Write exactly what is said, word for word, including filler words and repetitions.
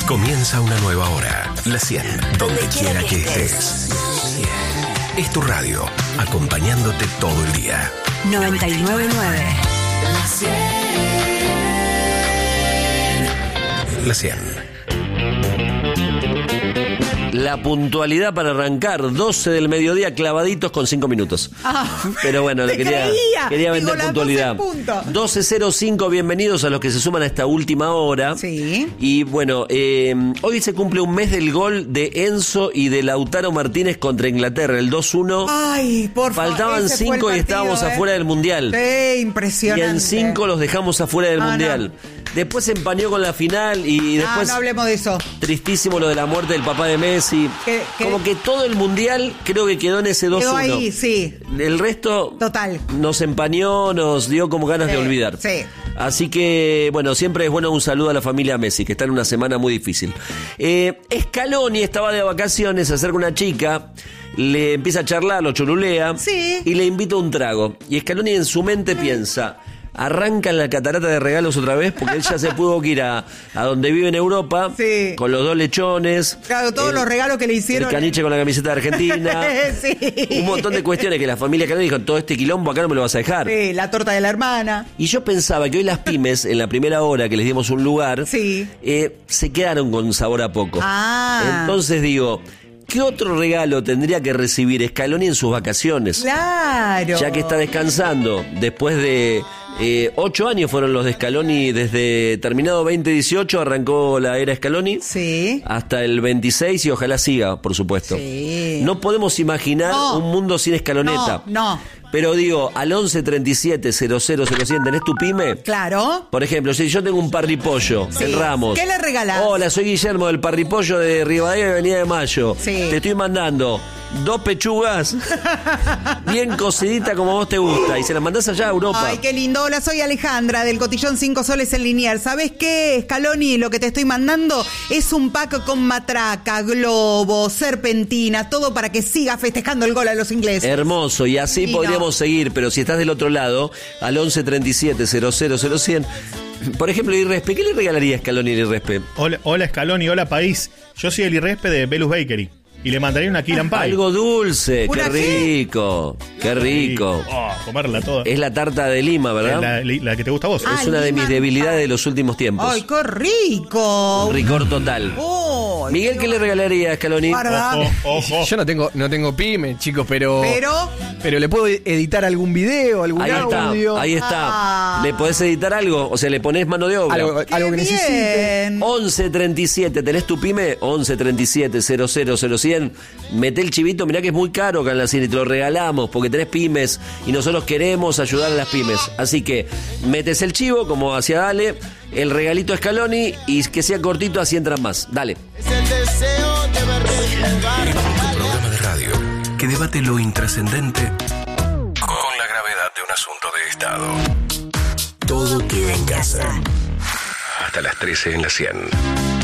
Comienza una nueva hora. La cien, donde quiera que estés. Es tu radio, acompañándote todo el día. noventa y nueve punto nueve. La cien. La puntualidad para arrancar, doce del mediodía, clavaditos con cinco minutos. Ah, Pero bueno, le quería, creía. quería Digo, vender las puntualidad. doce cero cinco, bienvenidos a los que se suman a esta última hora. Sí. Y bueno, eh, hoy se cumple un mes del gol de Enzo y de Lautaro Martínez contra Inglaterra, el dos uno. Ay, por favor. Faltaban ese fue el cinco y partido, estábamos ¿eh? afuera del Mundial. Sí, Y impresionante. en cinco los dejamos afuera del Ah, Mundial. no. Después se empañó con la final y Ah, después... no hablemos de eso. Tristísimo lo de la muerte del papá de Messi. Que- que- Como que todo el mundial creo que quedó en ese dos uno. Quedó ahí, sí. El resto Total. nos empañó, nos dio como ganas Sí, de olvidar. sí. Así que, bueno, siempre es bueno un saludo a la familia Messi, que está en una semana muy difícil. Eh, Scaloni estaba de vacaciones, se acerca una chica, le empieza a charlar, lo chorulea Sí. y le invita un trago. Y Scaloni en su mente piensa... Arrancan la catarata de regalos otra vez porque él ya se pudo ir a, a donde vive en Europa, Sí. con los dos lechones, Claro, todos el- los regalos que le hicieron. el caniche con la camiseta de Argentina, Sí. un montón de cuestiones que la familia Scaloni dijo, todo este quilombo acá no me lo vas a dejar. Sí, la torta de la hermana. Y yo pensaba que hoy las pymes, en la primera hora que les dimos un lugar, Sí. eh, se quedaron con sabor a poco. Ah. Entonces digo, ¿qué otro regalo tendría que recibir Scaloni en sus vacaciones? Claro. Ya que está descansando, después de eh, ocho años fueron los de Scaloni, desde terminado veinte dieciocho arrancó la era Scaloni, Sí. hasta el veintiséis y ojalá siga, por supuesto. Sí. No podemos imaginar No. un mundo sin Scaloneta. No, no. Pero digo, al once treinta y siete cero cero cero cien, ¿tenés tu pyme? Claro. Por ejemplo, si yo tengo un parripollo Sí. en Ramos. ¿Qué le regalás? Hola, soy Guillermo del parripollo de Rivadavia y Avenida de Mayo. Sí. Te estoy mandando dos pechugas bien cociditas como a vos te gusta y se las mandás allá a Europa. Ay, qué lindo. Hola, soy Alejandra del Cotillón cinco Soles en Liniers. ¿Sabés qué, Scaloni? Lo que te estoy mandando es un pack con matraca, globos, serpentina, todo para que siga festejando el gol a los ingleses. Hermoso, y así Divino. podríamos seguir, pero si estás del otro lado, al once treinta y siete cero cero cero cien. Por ejemplo, Irrespe, ¿qué le regalaría a Scaloni a Irrespe? Hola, hola Scaloni, hola país. Yo soy el Irrespe de Belus Bakery y le mandaría una Kill and Pie. Algo dulce, ¿Una qué qué? rico, qué rico. Oh, comerla toda. Es la tarta de Lima, ¿verdad? La, la- la que te gusta a vos. Ah, Es una de Lima mis debilidades de los últimos tiempos. ¡Ay, qué rico! Un Ricor total. Ay, Miguel, ¿qué le regalaría a Scaloni? Guarda. Ojo, ojo. Yo no tengo, no tengo pyme, chicos, pero, Pero, pero le puedo editar algún video, algún Ahí está, audio, ahí está. Ah. ¿Le podés editar algo? O sea, le ponés mano de obra. algo, qué algo que bien. necesite. once treinta y siete, ¿tenés tu pyme? once treinta y siete cero cero cero cien. Meté el chivito, mirá que es muy caro acá en la cine, te lo regalamos porque tenés pymes y nosotros queremos ayudar a las pymes. Así que metes el chivo, como hacía Dale, el regalito a Scaloni y que sea cortito, así entran más. Dale. El único programa de radio que debate lo intrascendente con la gravedad de un asunto de Estado. Todo queda en casa. Hasta las trece en la cien.